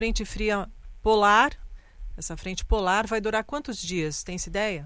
frente fria polar, essa frente polar vai durar quantos dias? Tem-se ideia?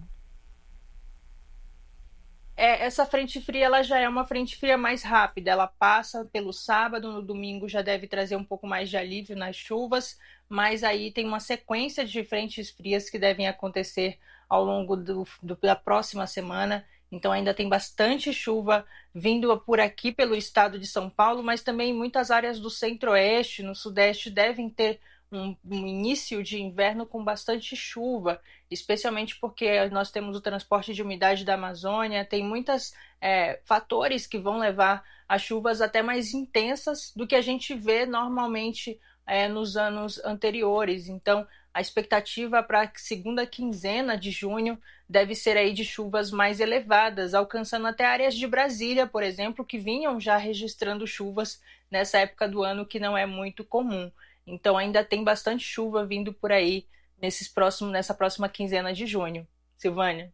Essa frente fria ela já é uma frente fria mais rápida, ela passa pelo sábado, no domingo já deve trazer um pouco mais de alívio nas chuvas, mas aí tem uma sequência de frentes frias que devem acontecer ao longo da próxima semana, então ainda tem bastante chuva vindo por aqui pelo estado de São Paulo, mas também muitas áreas do centro-oeste, no sudeste devem ter um início de inverno com bastante chuva, especialmente porque nós temos o transporte de umidade da Amazônia, tem muitos fatores que vão levar a chuvas até mais intensas do que a gente vê normalmente nos anos anteriores. Então, a expectativa para a segunda quinzena de junho deve ser aí de chuvas mais elevadas, alcançando até áreas de Brasília, por exemplo, que vinham já registrando chuvas nessa época do ano que não é muito comum. Então ainda tem bastante chuva vindo por aí nessa próxima quinzena de junho. Silvânia.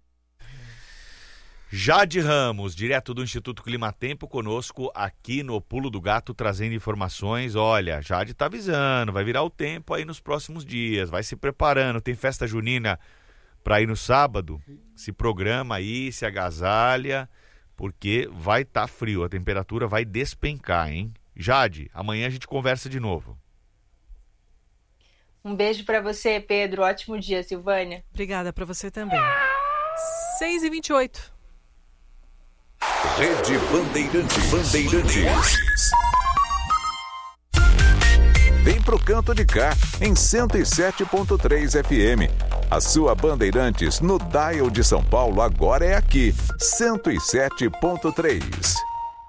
Jade Ramos, direto do Instituto Climatempo, conosco aqui no Pulo do Gato, trazendo informações. Olha, Jade tá avisando, vai virar o tempo aí nos próximos dias, vai se preparando, tem festa junina para ir no sábado, se programa aí, se agasalha, porque vai estar frio, a temperatura vai despencar, hein? Jade, amanhã a gente conversa de novo. Um beijo para você, Pedro. Ótimo dia, Silvânia. Obrigada para você também. 6h28. Rede Bandeirantes. Vem pro canto de cá, em 107.3 FM. A sua Bandeirantes no dial de São Paulo agora é aqui, 107.3.